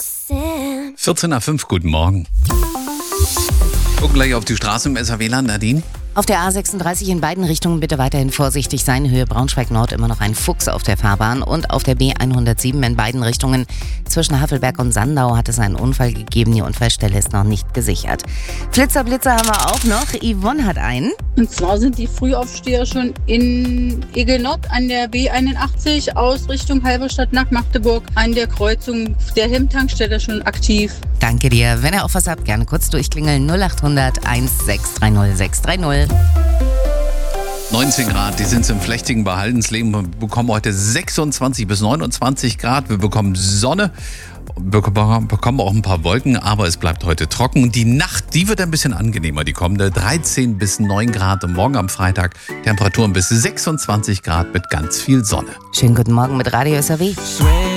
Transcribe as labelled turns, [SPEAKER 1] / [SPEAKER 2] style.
[SPEAKER 1] 14 nach 5, guten Morgen. Gucken gleich auf die Straße im SAW-Land, Nadine.
[SPEAKER 2] Auf der A36 in beiden Richtungen bitte weiterhin vorsichtig sein. Höhe Braunschweig-Nord immer noch ein Fuchs auf der Fahrbahn. Und auf der B107 in beiden Richtungen zwischen Havelberg und Sandau hat es einen Unfall gegeben. Die Unfallstelle ist noch nicht gesichert. Flitzer haben wir auch noch. Yvonne hat einen.
[SPEAKER 3] Und zwar sind die Frühaufsteher schon in Egelnord an der B81 aus Richtung Halberstadt nach Magdeburg an der Kreuzung der Hemd-Tankstelle schon aktiv.
[SPEAKER 2] Danke dir. Wenn ihr auch was habt, gerne kurz durchklingeln. 0800 1630 630.
[SPEAKER 1] 19 Grad, die sind im Flächtigen bei Haldensleben. Wir bekommen heute 26 bis 29 Grad. Wir bekommen Sonne, bekommen auch ein paar Wolken, aber es bleibt heute trocken. Die Nacht, die wird ein bisschen angenehmer, die kommende 13 bis 9 Grad. Und morgen am Freitag Temperaturen bis 26 Grad mit ganz viel Sonne.
[SPEAKER 2] Schönen guten Morgen mit Radio SAW.